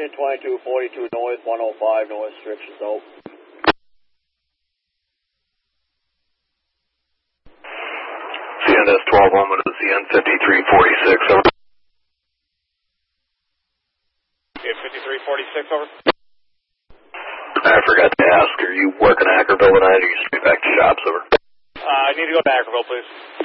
Union 2242 North, 105 North, restrictions out. CNS 12 Loma to CN 5346, over. Okay, 5346, over. I forgot to ask, are you working Ackerville tonight or are you straight back to shops, over? I need to go to Ackerville, please.